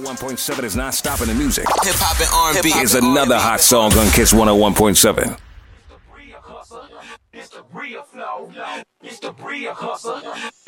101.7 is not stopping the music. Hip hop and R&B is another hot song on Kiss 101.7. It's the real flow. It's the real hustle.